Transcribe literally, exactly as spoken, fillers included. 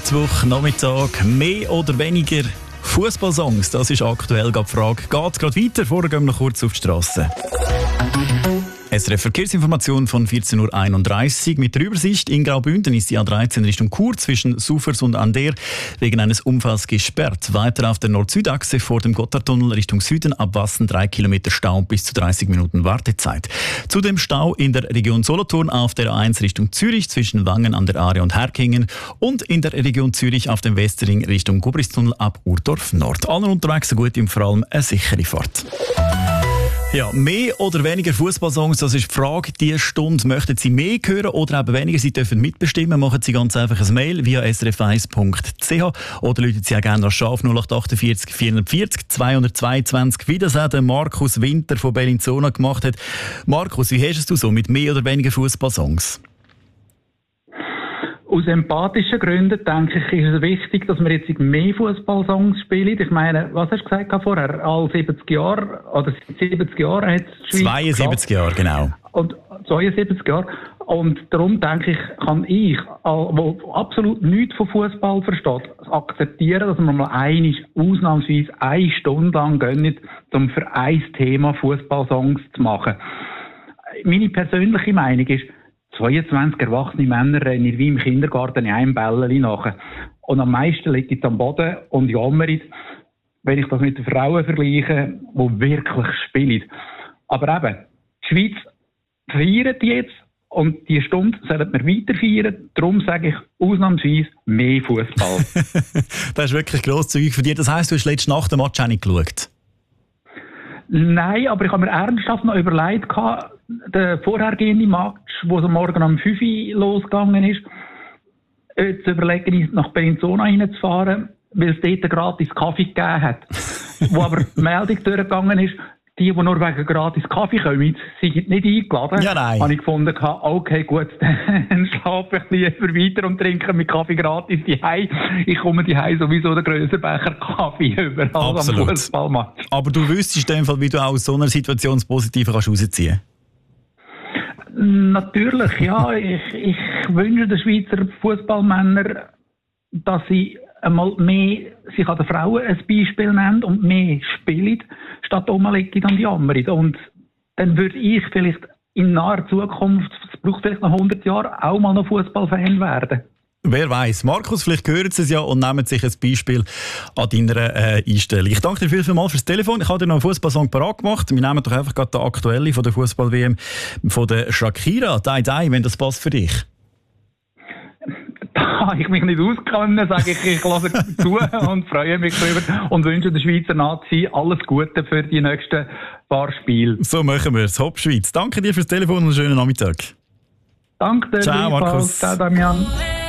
Mittwoch, Nachmittag, mehr oder weniger Fußballsongs, das ist aktuell die Frage. Geht gerade weiter, vorher gehen wir noch kurz auf die Straße. S R F Verkehrsinformation von vierzehn Uhr einunddreißig. Mit der Übersicht: in Graubünden ist die A dreizehn Richtung Chur zwischen Sufers und Ander wegen eines Unfalls gesperrt. Weiter auf der Nord-Süd-Achse vor dem Gotthardtunnel Richtung Süden ab Wassen drei Kilometer Stau bis zu dreißig Minuten Wartezeit. Zudem Stau in der Region Solothurn auf der A eins Richtung Zürich zwischen Wangen an der Aare und Herkingen und in der Region Zürich auf dem Westring Richtung Gubristunnel ab Urdorf Nord. Allen unterwegs so gut und vor allem eine sichere Fahrt. Ja, mehr oder weniger Fußballsongs, das ist die Frage. Diese Stunde möchten Sie mehr hören oder eben weniger? Sie dürfen mitbestimmen. Machen Sie ganz einfach ein Mail via s r f eins punkt c h oder rufen Sie auch gerne nach Schaf null acht achtundvierzig vierundvierzig zweihundertzweiundzwanzig, wie das auch der Markus Winter von Bellinzona gemacht hat. Markus, wie hast du es so mit mehr oder weniger Fußballsongs? Aus empathischen Gründen, denke ich, ist es wichtig, dass wir jetzt mehr Fußballsongs spielen. Ich meine, was hast du gesagt vorher? Alle siebzig Jahre, oder siebzig Jahre hat es Schweiz zweiundsiebzig Jahre, genau. Und zweiundsiebzig Jahre. Und darum denke ich, kann ich, der absolut nichts von Fußball versteht, akzeptieren, dass man mal einmal ausnahmsweise eine Stunde lang gönnen, um für ein Thema Fußballsongs zu machen. Meine persönliche Meinung ist, zweiundzwanzig erwachsene Männer rennen wie im Kindergarten in einem Bällchen nach. Und am meisten liegt es am Boden und jammern, wenn ich das mit den Frauen vergleiche, die wirklich spielen. Aber eben, die Schweiz feiert jetzt und die Stunde sollten wir weiter feiern. Darum sage ich ausnahmsweise mehr Fußball. Das ist wirklich grosszügig von dir. Das heisst, du hast letzte Nacht den Match auch nicht geschaut? Nein, aber ich habe mir ernsthaft noch überlegt, der vorhergehende Match, wo es am Morgen um fünf Uhr losgegangen ist, zu überlegen, nach Bellinzona reinzufahren, weil es dort einen gratis Kaffee gegeben hat. Wo aber die Meldung durchgegangen ist, die, die nur wegen gratis Kaffee kommen, sind nicht eingeladen. Ja, nein. Habe ich gefunden, okay, gut, dann schlafe ich lieber weiter und trinke mit Kaffee gratis die Hei. Ich komme die Hei sowieso den grössten Becher Kaffee über als am Fußballmatch. Aber du wüsstest in dem Fall, wie du aus so einer Situation das Positive kannst rausziehen? Natürlich, ja. ich, ich wünsche den Schweizer Fußballmännern, dass sie einmal mehr sich an den Frauen ein Beispiel nehmen und mehr spielen, statt rumliegen und jammern. Und dann würde ich vielleicht in naher Zukunft, es braucht vielleicht noch hundert Jahre, auch mal noch Fußballfan werden. Wer weiß, Markus, vielleicht hören Sie es ja und nehmen sich ein Beispiel an deiner äh, Einstellung. Ich danke dir viel, viel mal fürs Telefon. Ich habe dir noch einen Fußballsong parat gemacht. Wir nehmen doch einfach gerade den aktuellen von der Fußball-W M von der Shakira, «Die Die», wenn das passt für dich. Da ich mich nicht auskenne, sage ich, ich lasse zu und freue mich darüber und wünsche der Schweizer Nazi alles Gute für die nächsten paar Spiele. So machen wir es. Hopp Schweiz. Danke dir fürs Telefon und einen schönen Nachmittag. Danke dir. Ciao, Markus. Ciao, Damian.